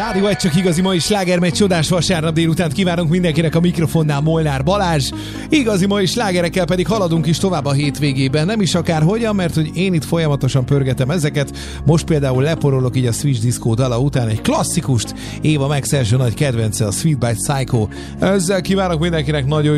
Rádió egy csak igazi mai sláger, egy csodás vasárnap délutánt kívánunk mindenkinek, a mikrofonnál Molnár Balázs. Igazi mai slágerekkel pedig haladunk is tovább a hétvégében, nem is akárhogyan, mert hogy én itt folyamatosan pörgetem ezeket. Most például leporolok így a Switch Disco dala után egy klasszikust, Éva Max első nagy kedvence, a Sweet by Psycho. Ezzel kívánok mindenkinek nagyon jó